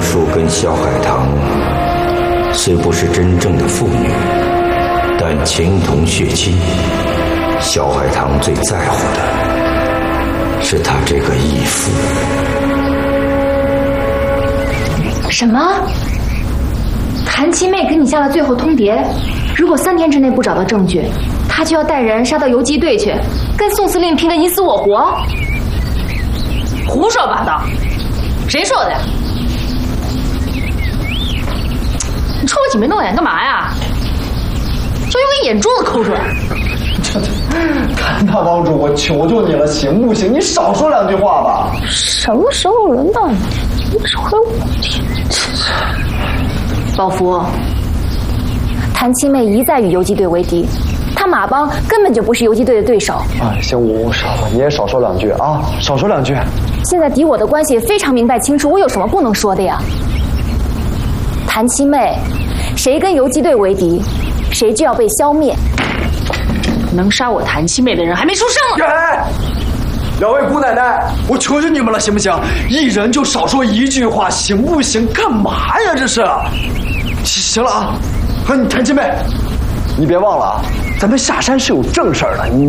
树跟萧海棠虽不是真正的父女，但情同血亲。萧海棠最在乎的是他这个义父。 什么？谭七妹给你下了最后通牒，如果3天之内不找到证据，她就要带人杀到游击队去，跟宋司令拼得你死我活。 胡说八道！谁说的呀？你臭挤眉弄眼干嘛呀？就用个眼珠子抠出来。 谭大帮主，我求求你了，行不行？你少说2句话吧。 什么时候轮到你？你指挥我听。 宝福，谭七妹一再与游击队为敌，她马帮根本就不是游击队的对手。 哎，行，我少了，你也少说2句啊，少说2句。 现在敌我的关系也非常明白清楚，我有什么不能说的呀？谭七妹，谁跟游击队为敌，谁就要被消灭。 能杀我谭七妹的人还没出生呢。 哎，2位姑奶奶，我求求你们了，行不行？一人就少说1句话，行不行？干嘛呀？这是。行了啊，你谭七妹，你别忘了啊，咱们下山是有正事儿的。